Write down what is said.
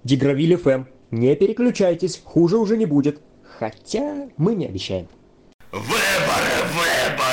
Дигравиль ФМ. Не переключайтесь, хуже уже не будет. Хотя мы не обещаем. Выборы, выборы!